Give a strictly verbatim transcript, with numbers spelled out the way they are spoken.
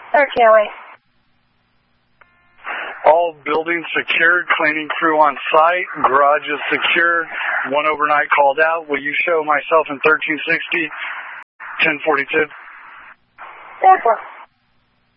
thirteen oh eight. All buildings secured, cleaning crew on site, garage is secured, one overnight called out. Will you show myself in thirteen sixty, ten forty-two? Therefore.